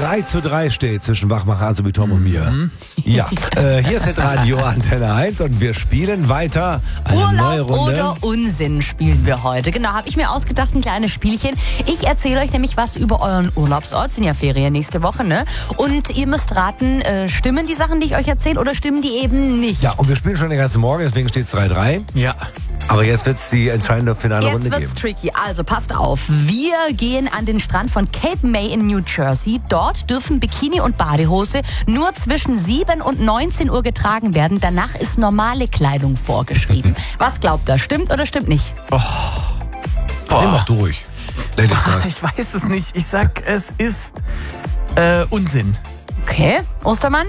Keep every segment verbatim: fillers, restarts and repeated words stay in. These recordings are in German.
drei zu drei steht zwischen Wachmacher Azubi Tom und mir. Mhm. Ja, äh, hier ist Radio Antenne eins und wir spielen weiter eine Urlaub neue Runde. oder Unsinn spielen wir heute. Genau, habe ich mir ausgedacht, ein kleines Spielchen. Ich erzähle euch nämlich was über euren Urlaubsort. Sind ja Ferien nächste Woche, ne? Und ihr müsst raten, äh, stimmen die Sachen, die ich euch erzähle, oder stimmen die eben nicht? Ja, und wir spielen schon den ganzen Morgen, deswegen steht es drei drei. Ja. Aber jetzt wird es die entscheidende finale Jetzt Runde wird's geben. tricky. Also passt auf. Wir gehen an den Strand von Cape May in New Jersey. Dort dürfen Bikini und Badehose nur zwischen sieben und neunzehn Uhr getragen werden. Danach ist normale Kleidung vorgeschrieben. Was glaubt ihr? Stimmt oder stimmt nicht? Oh. Nee, mach du ruhig. Ladies first. Ich weiß es nicht. Ich sag, es ist äh, Unsinn. Okay. Ostermann?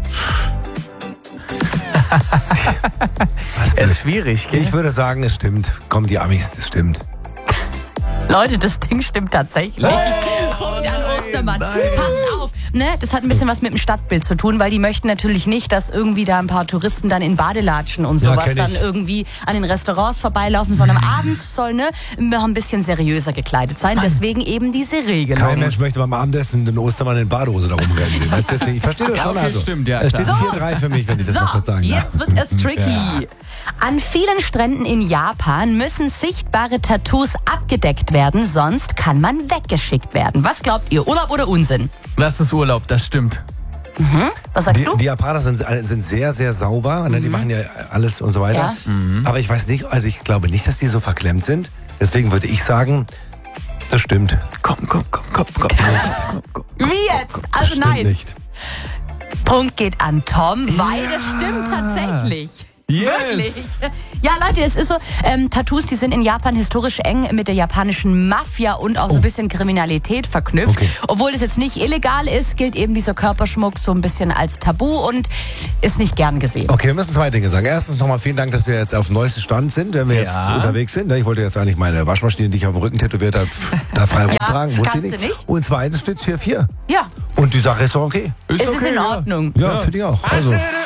Es ist schwierig, gell? Ich würde sagen, es stimmt. Komm, die Amis, es stimmt. Leute, das Ding stimmt tatsächlich. Punkt an Ostermann. nein. Passt auf. Ne, das hat ein bisschen was mit dem Stadtbild zu tun, weil die möchten natürlich nicht, dass irgendwie da ein paar Touristen dann in Badelatschen und Ja, sowas kenn ich. dann irgendwie an den Restaurants vorbeilaufen, sondern abends soll ne, noch ein bisschen seriöser gekleidet sein. Deswegen eben diese Regelung. Kein Mensch möchte beim Abendessen den Ostermann in Badehose da rumrennen sehen. Weißt du, deswegen, ich verstehe das schon. Okay, also. stimmt, ja, Es steht klar. vier drei für mich, wenn ich das So, noch kurz sagen darf. jetzt wird es tricky. Ja. An vielen Stränden in Japan müssen sichtbare Tattoos abgedeckt werden, sonst kann man weggeschickt werden. Was glaubt ihr, Urlaub oder Unsinn? Das ist Urlaub, das stimmt. Was sagst Die, du? die Japaner sind, sind sehr, sehr sauber. Ne? Die machen ja alles und so weiter. Ja. Aber ich weiß nicht, also ich glaube nicht, dass die so verklemmt sind. Deswegen würde ich sagen, das stimmt. Komm, komm, komm, komm, komm. Nicht. Komm, komm. Wie jetzt? Also Stimmt nein. nicht. Punkt geht an Tom, weil das stimmt tatsächlich. Yes. Wirklich. Ja, Leute, es ist so, ähm, Tattoos, die sind in Japan historisch eng mit der japanischen Mafia und auch so ein bisschen Kriminalität verknüpft. Okay. Obwohl es jetzt nicht illegal ist, gilt eben dieser Körperschmuck so ein bisschen als Tabu und ist nicht gern gesehen. Okay, wir müssen zwei Dinge sagen. Erstens nochmal vielen Dank, dass wir jetzt auf dem neuesten Stand sind, wenn wir jetzt Ja. unterwegs sind. Ich wollte jetzt eigentlich meine Waschmaschine, die ich auf dem Rücken tätowiert habe, da frei rumtragen. Muss kannst ich du nicht. nicht. Und zweitens steht es vier vier. Ja, Und die Sache ist doch okay. es ist okay, in ja. Ordnung. Ja, finde ich auch. Also.